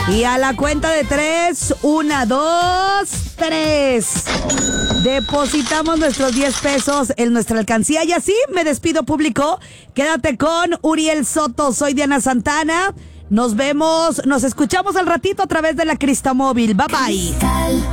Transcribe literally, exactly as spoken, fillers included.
Y a la cuenta de tres, una, dos, tres. Depositamos nuestros diez pesos en nuestra alcancía. Y así me despido, público. Quédate con Uriel Soto. Soy Diana Santana. Nos vemos, nos escuchamos al ratito a través de la Cristamóvil. Bye bye.